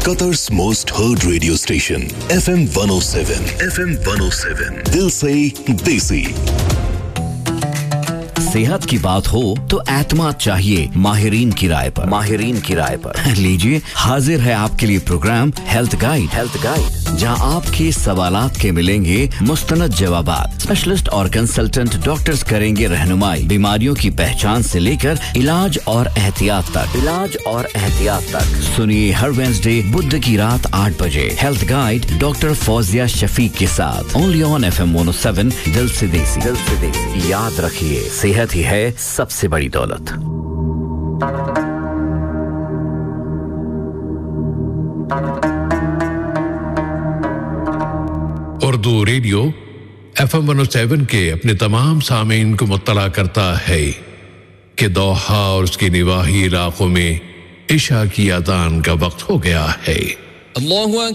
Qatar's most heard radio station, FM 107. FM 107. Dil se desi. सेहत की बात हो तो एतमाद चाहिए माहिरीन की राय पर लीजिए हाजिर है आपके लिए प्रोग्राम हेल्थ गाइड जहां आपके सवालात के मिलेंगे मुस्तनद जवाबात स्पेशलिस्ट और कंसल्टेंट डॉक्टर्स करेंगे रहनुमाई बीमारियों की पहचान से लेकर इलाज और एहतियात तक सुनिए हर वेडनेसडे बुध की रात 8 बजे health guide doctor Fauzia Shafiq के साथ ओनली ऑन FM 107 दिल से देसी याद रखिए सेहत ही है सबसे बड़ी दौलत उर्दू रेडियो FM 107 के अपने तमाम सामीन को मुत्तला करता है कि दोहा और उसके निवाही इलाकों में इशा की अज़ान का वक्त हो गया है। अल्लाहु